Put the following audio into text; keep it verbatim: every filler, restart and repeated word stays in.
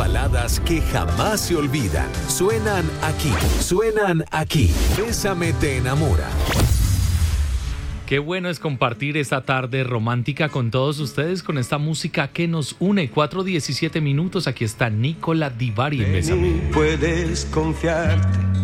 baladas que jamás se olvidan. Suenan aquí, suenan aquí. Bésame te enamora. Qué bueno es compartir esta tarde romántica con todos ustedes con esta música que nos une. cuatro diecisiete minutos. Aquí está Nicola Di Bari en Bésame. Puedes confiarte